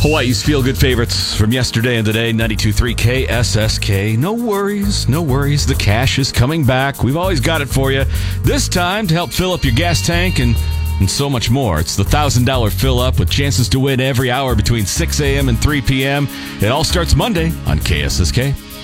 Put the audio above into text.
Hawaii's feel-good favorites from yesterday and today, 92.3 KSSK. No worries, no worries. The cash is coming back. We've always got it for you. This time to help fill up your gas tank and so much more. It's the $1,000 fill-up with chances to win every hour between 6 a.m. and 3 p.m. It all starts Monday on KSSK.